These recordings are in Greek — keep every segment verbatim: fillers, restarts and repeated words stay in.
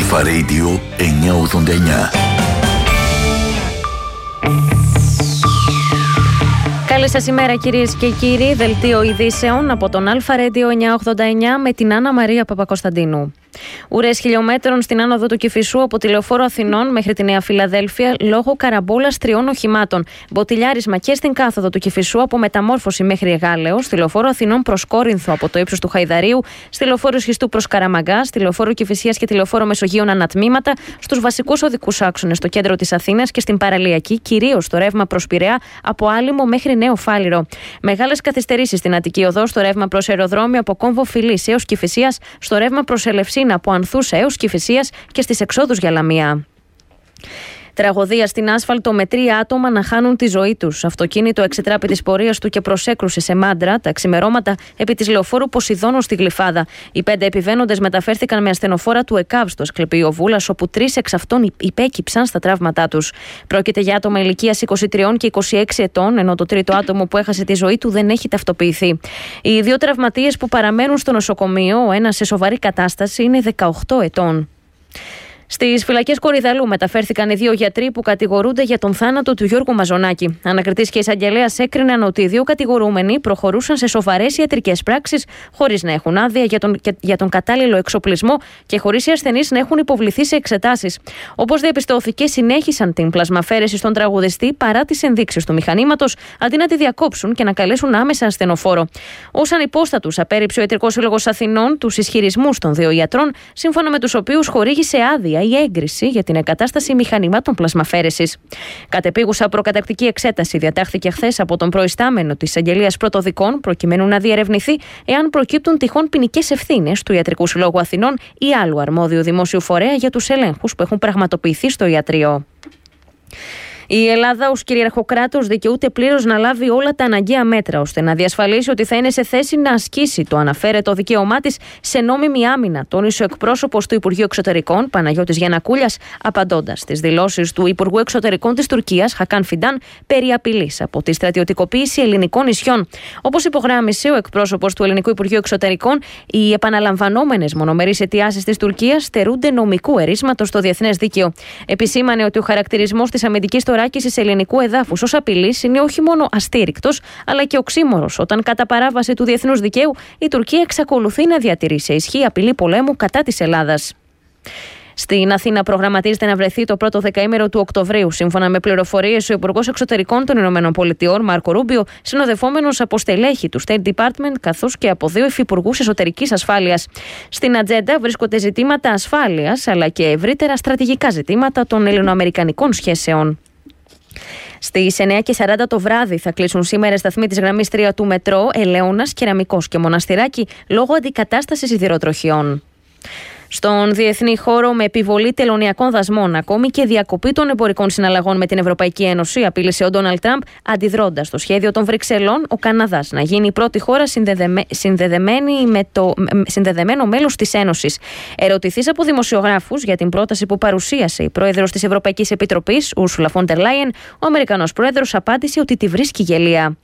Αλφα Radio εννιακόσια ογδόντα εννιά. Καλή σας ημέρα κυρίες και κύριοι, δελτίο ειδήσεων από τον Αλφα Radio εννιακόσια ογδόντα εννιά με την Άννα Μαρία Παπακοσταντίνου. Ουρές χιλιόμετρων στην άνοδο του Κηφισού από τη Λεωφόρο Αθηνών μέχρι τη Νέα Φιλαδέλφια λόγω καραμπόλας τριών οχημάτων. Μποτιλιάρισμα και στην κάθοδο του Κηφισού από Μεταμόρφωση μέχρι Εγάλεο, στη Λεωφόρο Αθηνών προς Κόρινθο από το ύψος του Χαϊδαρίου, στη Λεωφόρο Σχιστού προς Καραμαγκά, στη Λεωφόρο Κηφισίας και τη Λεωφόρο Μεσογείων ανατμήματα, στους βασικούς οδικούς άξονες στο κέντρο της Αθήνας και στην παραλιακή, κυρίως στο ρεύμα προς Πειραιά από Άλυμο μέχρι Νέο Φάληρο. Μεγάλες καθυστερήσεις στην Αττική Οδό στο ρεύμα προς αεροδρόμιο από Κόμβο Φιλής έως Κηφισίας, στο ρεύμα προς Ελευσίνα από Ανθούσα έως Κηφισίας και στις εξόδους για Λαμία. Τραγωδία στην άσφαλτο με τρία άτομα να χάνουν τη ζωή τους. Αυτοκίνητο εξετράπη της πορείας του και προσέκρουσε σε Μάντρα τα ξημερώματα επί της λεωφόρου Ποσειδώνου στη Γλυφάδα. Οι πέντε επιβαίνοντες μεταφέρθηκαν με ασθενοφόρα του ΕΚΑΒ στο Ασκληπείο Βούλας, όπου τρεις εξ αυτών υπέκυψαν στα τραύματά τους. Πρόκειται για άτομα ηλικίας είκοσι τρία και είκοσι έξι ετών, ενώ το τρίτο άτομο που έχασε τη ζωή του δεν έχει ταυτοποιηθεί. Οι δύο τραυματίες που παραμένουν στο νοσοκομείο, ο ένας σε σοβαρή κατάσταση, είναι δεκαοκτώ ετών. Στις φυλακές Κορυδαλού μεταφέρθηκαν οι δύο γιατροί που κατηγορούνται για τον θάνατο του Γιώργου Μαζονάκη. Ανακριτής και εισαγγελέας έκριναν ότι οι δύο κατηγορούμενοι προχωρούσαν σε σοβαρές ιατρικές πράξεις χωρίς να έχουν άδεια για τον, για τον κατάλληλο εξοπλισμό και χωρίς οι ασθενείς να έχουν υποβληθεί σε εξετάσεις. Όπως διαπιστώθηκε, συνέχισαν την πλασμαφέρεση στον τραγουδιστή παρά τις ενδείξεις του μηχανήματος, αντί να τη διακόψουν και να καλέσουν άμεσα ασθενοφόρο. Ως ανυπόστατους απέρριψε ο Ιατρικός Σύλλογος Αθηνών τους ισχυρισμούς των δύο ιατρών, σύμφωνα με τους οποίους χορήγησε άδεια η έγκριση για την εγκατάσταση μηχανημάτων πλασμαφέρεσης. Κατεπίγουσα προκαταρκτική εξέταση διατάχθηκε χθες από τον προϊστάμενο της Εισαγγελίας Πρωτοδικών, προκειμένου να διερευνηθεί εάν προκύπτουν τυχόν ποινικές ευθύνες του Ιατρικού Συλλόγου Αθηνών ή άλλου αρμόδιου δημόσιου φορέα για τους ελέγχους που έχουν πραγματοποιηθεί στο ιατρείο. Η Ελλάδα ως κυριαρχό κράτος δικαιούται πλήρως να λάβει όλα τα αναγκαία μέτρα ώστε να διασφαλίσει ότι θα είναι σε θέση να ασκήσει το αναφέρετο δικαίωμά της σε νόμιμη άμυνα, τόνισε ο εκπρόσωπος του Υπουργείου Εξωτερικών Παναγιώτης Γιαννακούλιας, απαντώντας στις δηλώσεις του Υπουργού Εξωτερικών της Τουρκίας Χακάν Φιντάν περί απειλής από τη στρατιωτικοποίηση ελληνικών νησιών. Όπως υπογράμμισε ο εκπρόσωπος του Ελληνικού Υπουργείου Εξωτερικών, οι επαναλαμβανόμενες μονομερείς αιτιάσεις της Τουρκίας στερούνται νομικού ερίσματος στο διεθνές δίκαιο. Επισήμανε ότι ο χαρακτηρισμός της αμυντικής τωράκισης ελληνικού εδάφους ως απειλής είναι όχι μόνο αστήρικτος, αλλά και οξύμορος, όταν κατά παράβαση του διεθνούς δικαίου η Τουρκία εξακολουθεί να διατηρεί σε ισχύ απειλή πολέμου κατά της Ελλάδας. Στην Αθήνα προγραμματίζεται να βρεθεί το πρώτο δεκαήμερο του Οκτωβρίου, σύμφωνα με πληροφορίες ο Υπουργός Εξωτερικών των ΗΠΑ, Μάρκο Ρούμπιο, συνοδευόμενος από στελέχη του State Department, καθώς και από δύο υφυπουργούς εσωτερικής ασφάλειας. Στην ατζέντα βρίσκονται ζητήματα ασφάλειας, αλλά και ευρύτερα στρατηγικά ζητήματα των ελληνοαμερικανικών σχέσεων. Στις εννιά και σαράντα το βράδυ θα κλείσουν σήμερα οι σταθμοί της γραμμής τρία του μετρό Ελαιώνας, Κεραμικός και Μοναστηράκι λόγω αντικατάστασης σιδηροτροχιών. Στον διεθνή χώρο, με επιβολή τελωνειακών δασμών, ακόμη και διακοπή των εμπορικών συναλλαγών με την Ευρωπαϊκή Ένωση, απείλησε ο Ντόναλντ Τραμπ, αντιδρώντας στο σχέδιο των Βρυξελών ο Καναδάς να γίνει η πρώτη χώρα συνδεδεμέ... συνδεδεμένη με το συνδεδεμένο μέλος της Ένωσης. Ερωτηθής από δημοσιογράφους για την πρόταση που παρουσίασε η πρόεδρος της Ευρωπαϊκής Επιτροπής, Ursula von der Leyen, ο Αμερικανός πρόεδρος απάντησε ότι τη βρίσκει γελία.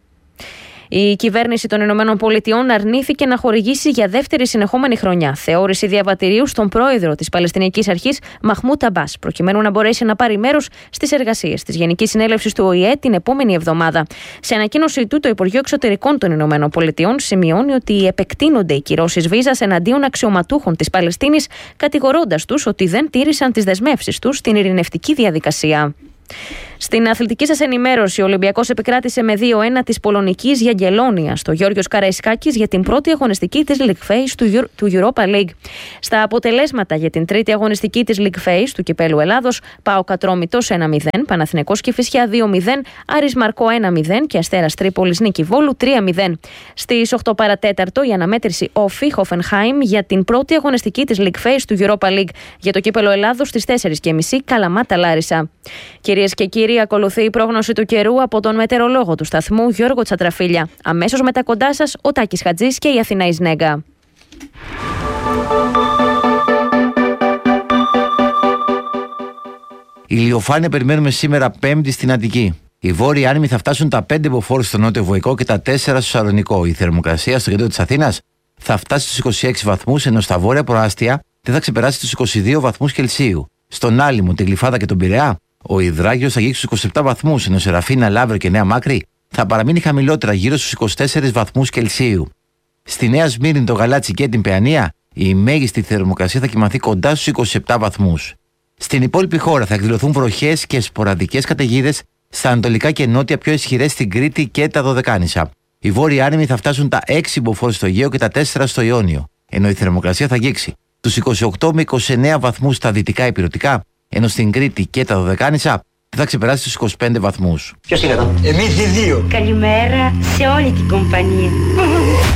Η κυβέρνηση των Ηνωμένων Πολιτειών αρνήθηκε να χορηγήσει για δεύτερη συνεχόμενη χρονιά θεώρηση διαβατηρίου στον πρόεδρο της Παλαιστινιακής Αρχής Μαχμούντ Αμπάς, προκειμένου να μπορέσει να πάρει μέρος στις εργασίες της Γενικής Συνέλευσης του Ο Η Ε την επόμενη εβδομάδα. Σε ανακοίνωσή του, το Υπουργείο Εξωτερικών των Ηνωμένων Πολιτειών σημειώνει ότι επεκτείνονται οι κυρώσεις βίζας εναντίον αξιωματούχων της Παλαιστίνης, κατηγορώντας τους ότι δεν τήρησαν τις δεσμεύσεις τους στην ειρηνευτική διαδικασία. Στην αθλητική σας ενημέρωση, ο Ολυμπιακός επικράτησε με δύο ένα της πολωνικής Γιαγγελόνιας στο Γιώργιος Καραϊσκάκης για την πρώτη αγωνιστική της League Phase του Europa League. Στα αποτελέσματα για την τρίτη αγωνιστική της League Phase του Κυπέλλου Ελλάδος, ΠΑΟΚ Ατρόμητος ένα μηδέν, Παναθηναϊκός Κηφισιά δύο μηδέν, Άρης Μαρκό ένα μηδέν και Αστέρας Τρίπολης Νίκη Βόλου τρία μηδέν. Στις οκτώ παρατέταρτο η αναμέτρηση Όφι Χόφενχάιμ για την πρώτη αγωνιστική της League Phase του Europa League. Για το Κύπελλο Ελλάδος στις τέσσερις και μισή Καλαμάτα Λάρισα. Κυρίες και κύριοι, ακολουθεί η πρόγνωση του καιρού από τον μετεωρολόγο του σταθμού Γιώργο Τσατραφίλια. Αμέσως μετά κοντά σας ο Τάκης Χατζής και η Αθηνά Νέγκα. Ηλιοφάνεια περιμένουμε σήμερα Πέμπτη στην Αττική. Οι βόρειοι άνεμοι θα φτάσουν τα πέντε μποφόρ στο νότιο Βοϊκό και τα τέσσερα στο Σαλονικό. Η θερμοκρασία στο κέντρο της Αθήνας θα φτάσει στους είκοσι έξι βαθμούς, ενώ στα βόρεια προάστια δεν θα ξεπεράσει τους είκοσι δύο βαθμούς Κελσίου. Στον Άλυμο, την Γλυφάδα και τον Πειραιά, ο υδράγιος θα αγγίξει τους είκοσι επτά βαθμούς, ενώ Σεραφίνα, Λαύριο και Νέα Μάκρη θα παραμείνει χαμηλότερα, γύρω στους είκοσι τέσσερις βαθμούς Κελσίου. Στη Νέα Σμύρνη, το Γαλάτσι και την Παιανία, η μέγιστη θερμοκρασία θα κυμανθεί κοντά στους είκοσι επτά βαθμούς. Στην υπόλοιπη χώρα θα εκδηλωθούν βροχές και σποραδικές καταιγίδες στα ανατολικά και νότια, πιο ισχυρές στην Κρήτη και τα Δωδεκάνησα. Οι βόρειοι άνεμοι θα φτάσουν τα έξι μποφόρ στο Αιγαίο και τα τέσσερα στο Ιόνιο, ενώ η θερμοκρασία θα αγγίξει τους είκοσι οκτώ με είκοσι εννέα βαθμούς στα δυτικά ηπειρωτικά, ενώ στην Κρήτη και τα Δωδεκάνησα δεν θα ξεπεράσει τους είκοσι πέντε βαθμούς. Ποιος είναι εδώ? Εμείς οι δύο. Καλημέρα σε όλη την κομπανία.